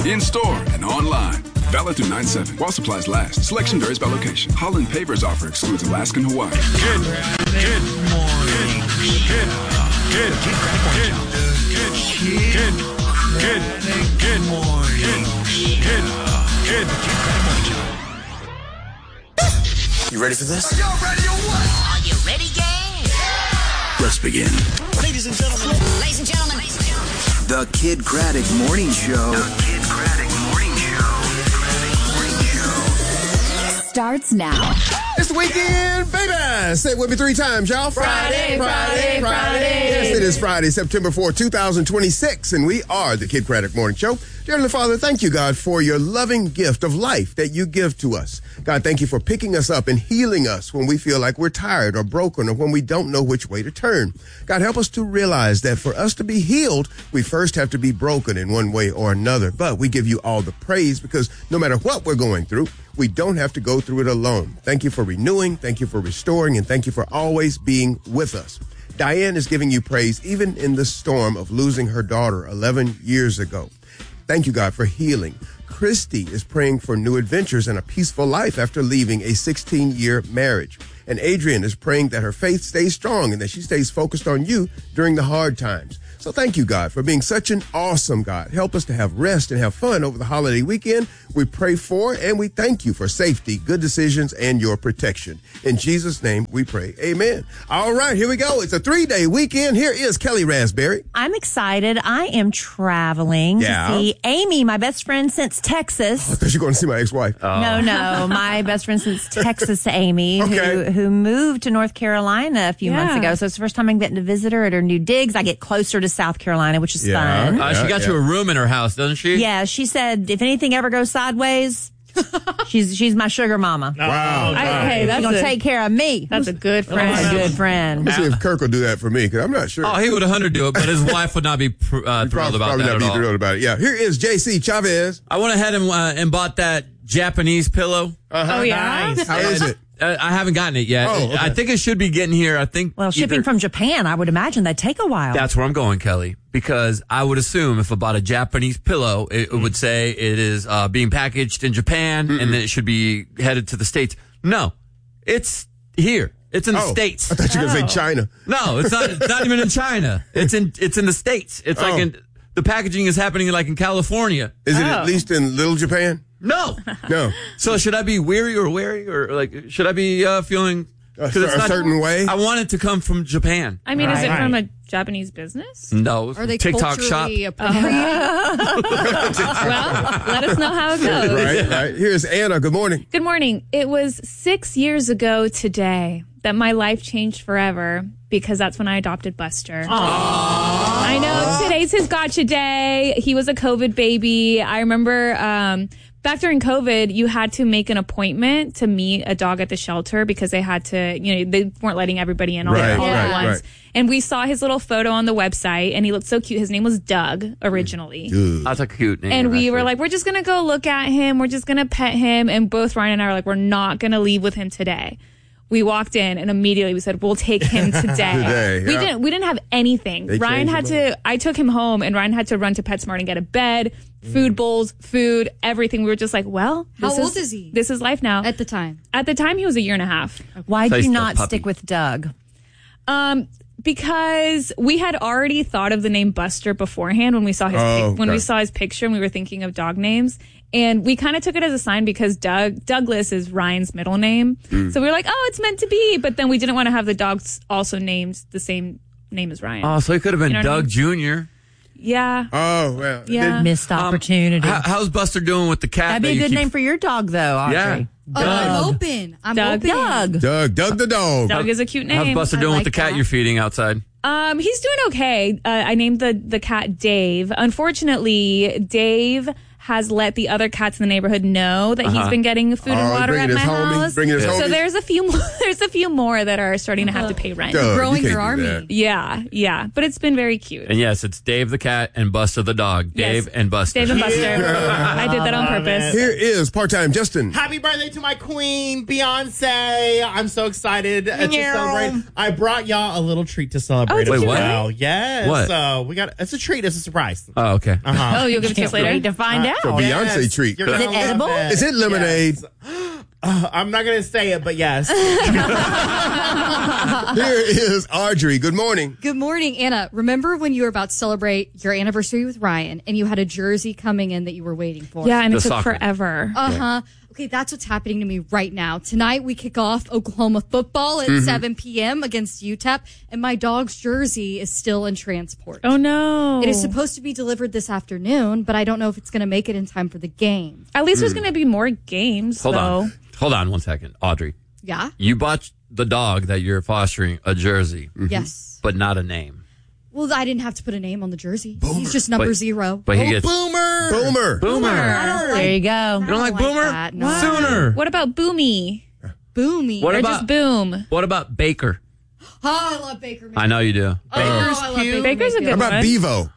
In-store and online. Valid through 9/7. While supplies last. Selection varies by location. Holland Pavers offer excludes Alaska and Hawaii. Good morning. Good morning. You ready for this? Are you ready or what? Are you ready, gang? Let's begin. Ladies and gentlemen. Ladies and gentlemen. The Kid Craddock Morning Show. Starts now. It's the weekend, baby. Say it with me 3 times, y'all. Friday. Yes, it is Friday, September 4, 2026, and we are the Kid Craddock Morning Show. Dear Heavenly Father, thank you, God, for your loving gift of life that you give to us. God, thank you for picking us up and healing us when we feel like we're tired or broken or when we don't know which way to turn. God, help us to realize that for us to be healed, we first have to be broken in one way or another. But we give you all the praise because no matter what we're going through, we don't have to go through it alone. Thank you for renewing, thank you for restoring, and thank you for always being with us. Diane is giving you praise even in the storm of losing her daughter 11 years ago. Thank you, God, for healing. Christy is praying for new adventures and a peaceful life after leaving a 16-year marriage. And Adrian is praying that her faith stays strong and that she stays focused on you during the hard times. So thank you, God, for being such an awesome God. Help us to have rest and have fun over the holiday weekend. We pray for and we thank you for safety, good decisions, and your protection. In Jesus' name we pray. Amen. All right, here we go. It's a 3-day weekend. Here is Kelly Raspberry. I'm excited. I am traveling to see Amy, my best friend since Texas. I thought you were going to see my ex-wife. No. My best friend since Texas, Amy, who moved to North Carolina a few months ago. So it's the first time I'm getting to visit her at her new digs. I get closer to South Carolina, which is fun. She got you a room in her house, doesn't she? Yeah, she said if anything ever goes sideways, she's my sugar mama. Wow. Hey, that's going to take care of me. That's a good friend. That's a good friend. Let's see if Kirk will do that for me, because I'm not sure. Oh, he would 100 do it, but his wife would not be thrilled about that at all. Thrilled about it. Yeah. Here is JC Chavez. I went ahead and bought that Japanese pillow. Oh, yeah? Nice. How is it? I haven't gotten it yet. Oh, okay. I think it should be getting here. Well, shipping from Japan, I would imagine that'd take a while. That's where I'm going, Kelly, because I would assume if I bought a Japanese pillow, it would say it is being packaged in Japan and then it should be headed to the States. No, it's here. It's in the States. I thought you were going to say China. No, it's not. It's not even in China. It's in the States. It's like the packaging is happening like in California. Is it at least in Little Japan? No. So should I be weary or wary or like should I be feeling a certain way? I want it to come from Japan. I mean, is it from a Japanese business? No. Are they TikTok shop? culturally appropriate? Well, let us know how it goes. Right. Here's Anna. Good morning. Good morning. It was 6 years ago today that my life changed forever because that's when I adopted Buster. Aww. I know. Today's his gotcha day. He was a COVID baby. I remember back during COVID, you had to make an appointment to meet a dog at the shelter because they had to, they weren't letting everybody in all at once. Right. And we saw his little photo on the website, and he looked so cute. His name was Doug originally. That's a cute name. And we were like, we're just going to go look at him. We're just going to pet him. And both Ryan and I were like, we're not going to leave with him today. We walked in and immediately we said, we'll take him today. We didn't have anything. I took him home and Ryan had to run to PetSmart and get a bed, food bowls, food, everything. We were just like, well, how old is he? This is life now. At the time? At the time, he was 1.5 years. Why did you not stick with Doug? Because we had already thought of the name Buster beforehand when we saw his we saw his picture and we were thinking of dog names. And we kind of took it as a sign because Douglas is Ryan's middle name. So we were like, oh, it's meant to be. But then we didn't want to have the dogs also named the same name as Ryan. Oh, so he could have been Doug Jr. Yeah. Oh, well. Yeah. Missed opportunity. How's Buster doing with the cat? That'd be a good name for your dog, though, Audrey. Yeah. I'm open. Doug the dog. Doug is a cute name. How's Buster doing with the cat you're feeding outside? He's doing okay. I named the cat Dave. Unfortunately, Dave has let the other cats in the neighborhood know that he's been getting food and water at my house. So there's a few more that are starting to have to pay rent. Growing your army. Yeah. But it's been very cute. And yes, it's Dave the cat and Buster the dog. Dave and Buster. Dave and Buster. I did that on purpose. Here is part-time Justin. Happy birthday to my queen, Beyonce. I'm so excited to celebrate. I brought y'all a little treat to celebrate. celebrate Oh, as wait, what? well. Yes. What? We got it's a treat. It's a surprise. Oh, okay. Uh-huh. Oh, you'll give it to us later? Wait to find out. So Beyonce treat. You're Is gonna it love edible? that. Is it lemonade? Yes. I'm not going to say it, but yes. Here is Audrey. Good morning. Good morning, Anna. Remember when you were about to celebrate your anniversary with Ryan and you had a jersey coming in that you were waiting for? Yeah, and The it took soccer. forever. Uh-huh. Okay, that's what's happening to me right now. Tonight, we kick off Oklahoma football at 7 p.m. against UTEP, and my dog's jersey is still in transport. Oh, no. It is supposed to be delivered this afternoon, but I don't know if it's going to make it in time for the game. At least there's going to be more games, Hold though. on. Hold on 1 second. Audrey, Yeah? you bought the dog that you're fostering a jersey, Yes. but not a name. Well, I didn't have to put a name on the jersey. He's just number But- 0. But he gets Boomer. Boomer. I don't like There you go. You don't like Boomer? that. No. Sooner. What about Boomy? Boomy. What Or about just Boom? What about Baker? Oh, I love Baker. I know you do. I love Baker. Baker's a Mayfield. good How about one. Bevo?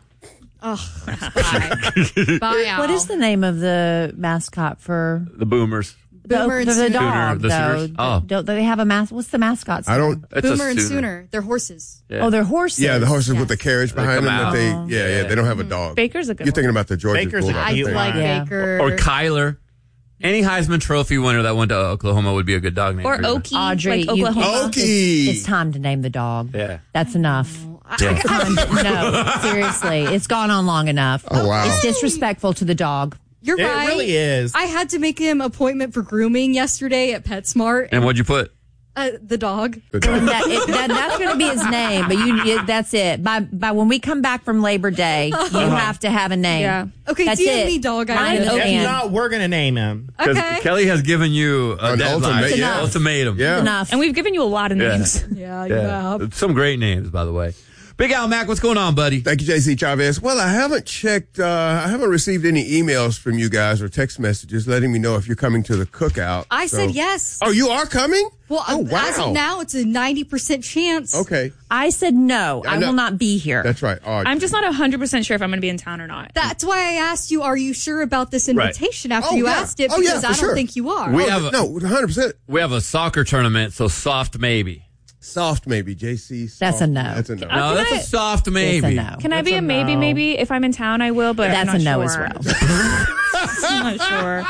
Bye. Bye, Al. What is the name of the mascot for The Boomers. Boomer and the Sooner. dog? The though? Sooners? Oh. Don't they have a mas? What's the mascot's I name? don't. It's Boomer a and Sooner. Sooner. They're horses. Yeah. Oh, they're horses. Yeah, the horses with Yes. the carriage behind come them. That out. they, they don't have a dog. Baker's a good You're one. thinking about the Georgia Baker's a Bulldog I cute thing. like Yeah. Baker. Or Kyler. Any Heisman Trophy winner that went to Oklahoma would be a good dog name. Or for you. Okie, Audrey, like Oklahoma. Okie. It's time to name the dog. Yeah. That's enough. Yeah. No, seriously, it's gone on long enough. Oh, wow. It's disrespectful to the dog. You're It right. really is. I had to make him appointment for grooming yesterday at PetSmart. And what'd you put? The dog. That's going to be his name, but that's it. By when we come back from Labor Day, you have to have a name. Yeah. Okay, That's DM it. me dog. Mine is idea. If Okie. not, we're going to name him. Because Okay. Kelly has given you a An deadline. ultimate- yeah. Ultimatum. Yeah. Enough. And we've given you a lot of Yeah. names. Yeah, you have. Some great names, by the way. Big Al Mac, what's going on, buddy? Thank you, JC Chavez. Well, I haven't checked, I haven't received any emails from you guys or text messages letting me know if you're coming to the cookout. I So- said yes. Oh, you are coming? Well, oh, wow. as of now, it's a 90% chance. Okay. I said no. I know. will not be here. That's right. Audrey. I'm just not 100% sure if I'm going to be in town or not. That's why I asked you, are you sure about this invitation after Oh, you yeah. asked it? Oh, yeah, Because for I don't sure. think you are. We have a, No, 100%. we have a soccer tournament, so soft maybe. Soft maybe, JC. Soft. That's a no. That's a no. No, that's a soft maybe. It's a no. Can I be a maybe, maybe? If I'm in town, I will, but That's I'm a not no sure. as well. I'm not sure.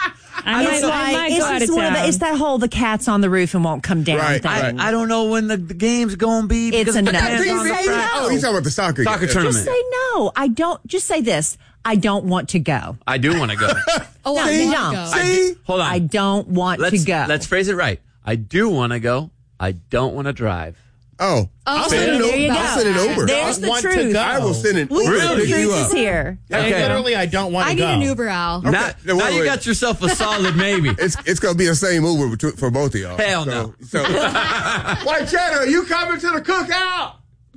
I It's might go out of just town. it's that whole the cat's on the roof and won't come down Right, thing. right. I don't know when the game's going to be. It's because a it no. depends Just on the say track. no. Oh, he's talking about the soccer Soccer game. tournament. Just say no. I don't. Just say this. I don't want to go. I do want to go. Oh, No, I you want don't. to go. See? Hold on. I don't want to go. Let's phrase it right. I do want to go. I don't want to drive. Oh, I'll send an there you Uber. go. I'll send an Uber. There's the want to truth. go. I will send an Uber to Really? pick you Truth up. is here. Okay. Literally, I don't want to I need go. an Uber, Al. Now, No, now wait, you wait. got yourself a solid maybe. It's going to be the same Uber for both of y'all. Hell no. So, White Cheddar, are you coming to the cookout?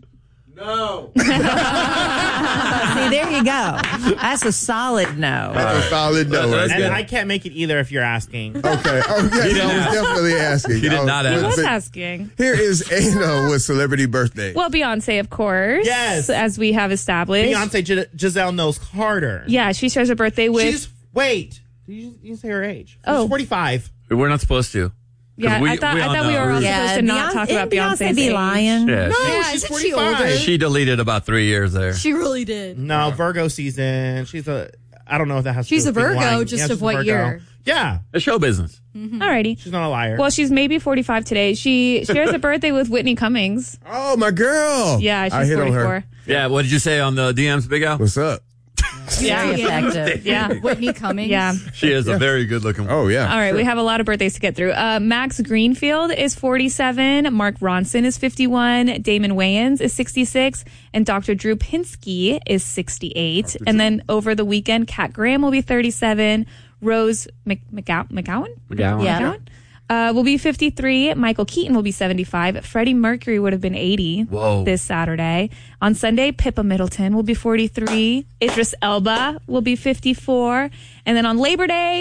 No. See, there you go. That's a solid no. That's a solid no. That's right And good. I can't make it either if you're asking. Okay. Oh, yes, didn't I was ask. definitely asking. He did not ask. I was but asking. Here is Anna with celebrity birthday. Well, Beyonce, of course. Yes. As we have established. Beyonce Giselle Knowles Carter. Yeah, she shares her birthday with. Wait. You didn't say her age. Oh. She's 45. We're not supposed to. Yeah, I thought we were all supposed to not talk about Beyonce's be age. lying. Yeah, Yeah, she's isn't she 45. older? she deleted about 3 years there. She really did. No, Virgo season. I don't know if that has to She's do a with being Virgo, lying. just Yeah, of she's a what Virgo. year? Yeah. The show business. Alrighty. She's not a liar. Well, she's maybe 45 today. She shares a birthday with Whitney Cummings. Oh, my girl. Yeah, I she's hit on 44. her. Yeah, what did you say on the DMs, Big Al? What's up? Very effective. Yeah. Whitney Cummings. Yeah. She is a very good looking woman. Oh, yeah. All right, we have a lot of birthdays to get through. Max Greenfield is 47. Mark Ronson is 51. Damon Wayans is 66. And Dr. Drew Pinsky is 68. And then over the weekend, Kat Graham will be 37. Rose McGowan? Yeah. Will be 53. Michael Keaton will be 75. Freddie Mercury would have been 80 Whoa. this Saturday. On Sunday, Pippa Middleton will be 43. Idris Elba will be 54. And then on Labor Day,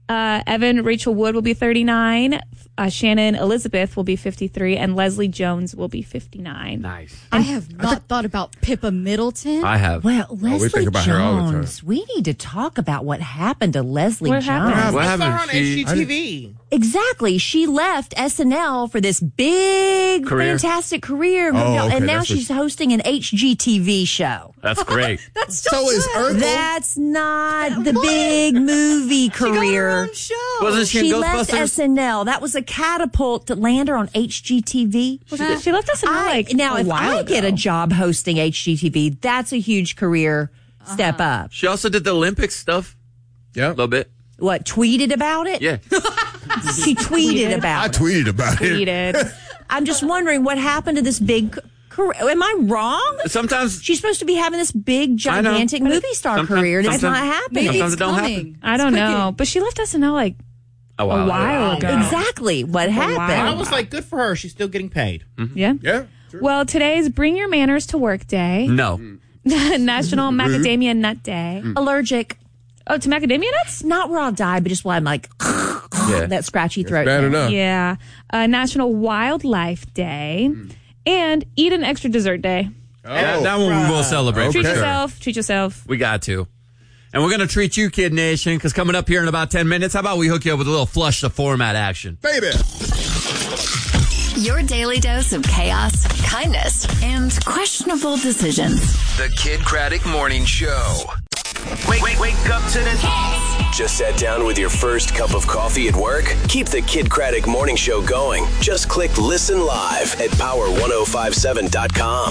Evan Rachel Wood will be 39. Shannon Elizabeth will be 53, and Leslie Jones will be 59. Nice. I have not thought about Pippa Middleton. I have. Well, we Leslie think about her all the time. Jones. We need to talk about what happened to Leslie What Jones. happened? What I saw her on happened? She- HGTV. Exactly. She left SNL for this big, Career. fantastic career. okay, and now that's what she's hosting an HGTV show. That's great. That's So is Urkel. That's not the big movie career. show. Wasn't she in She left Ghostbusters? SNL. That was a catapult to land her on HGTV. She left us in like Now, a if while I get a ago. job hosting HGTV, that's a huge career step up. She also did the Olympics stuff Yeah. a little bit. What, tweeted about it? Yeah. She tweeted about I it. tweeted about it. Tweeted. I'm just wondering what happened to this big career. Am I wrong? Sometimes She's supposed to be having this big, I know. gigantic movie star Sometimes- career, and it's not sometimes- happening. Maybe Sometimes it's it don't coming. happen. I don't know, but she left SNL like a a while ago. Exactly what happened. I was like, good for her. She's still getting paid. Yeah. Yeah. Well, today is Bring Your Manners to Work Day, No. National Macadamia Nut Day. Allergic. Oh, to macadamia nuts? Not where I'll die, but just where I'm like, that scratchy throat. Bad thing. enough. Yeah. National Wildlife Day, and Eat an Extra Dessert Day. That one we will celebrate. Okay. Treat for sure. yourself. Treat yourself. We got to. And we're going to treat you, Kid Nation, because coming up here in about 10 minutes, how about we hook you up with a little flush the format action? Baby. Your daily dose of chaos, kindness, and questionable decisions. The Kid Craddock Morning Show. Wake up to the Just sat down with your first cup of coffee at work? Keep the Kid Craddock Morning Show going. Just click Listen Live at power1057.com.